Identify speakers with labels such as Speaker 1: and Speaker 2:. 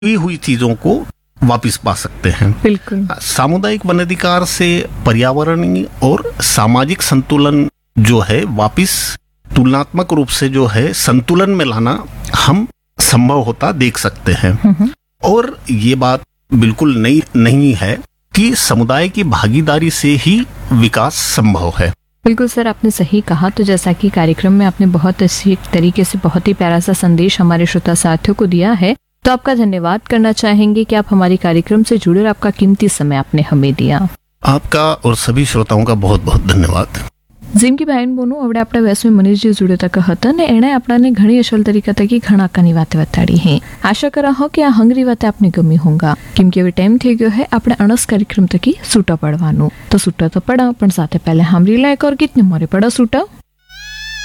Speaker 1: हुई हुई चीजों को वापस पा सकते हैं।
Speaker 2: बिल्कुल।
Speaker 1: सामुदायिक वनाधिकार से पर्यावरणीय और सामाजिक संतुलन जो है वापस तुलनात्मक रूप से जो है संतुलन में लाना हम संभव होता देख सकते हैं। और ये बात बिल्कुल नई नहीं है कि समुदाय की भागीदारी से ही विकास संभव है।
Speaker 2: बिल्कुल सर, आपने सही कहा। तो जैसा कि कार्यक्रम में आपने बहुत अच्छी तरीके से बहुत ही प्यारा सा संदेश हमारे श्रोता साथियों को दिया है, तो आपका धन्यवाद करना चाहेंगे कि आप हमारे कार्यक्रम से जुड़े और आपका कीमती समय आपने हमें दिया।
Speaker 1: आपका और सभी श्रोताओं का बहुत बहुत धन्यवाद।
Speaker 2: જેમ કે બહેન બોનું આપણે આપણા વ્યાસમાં મનીષજી જોડે તક હતા ને એણે આપણાને ઘણી અસલ તરીકા તકી ઘણા કાની વાતે બતાડી હે। આશા કરા હો કે આ હંગરી વાતે આપને ગમી હોંગા, કેમ કે હવે ટાઈમ થઈ ગયો है આપણે અણસ કાર્યક્રમ તકી સૂટા પડવાનું। તો સૂટા તો પડા પણ સાથે પહેલે સાંભળી લે એક ઓર ગીતને મોરે પડા સૂટા।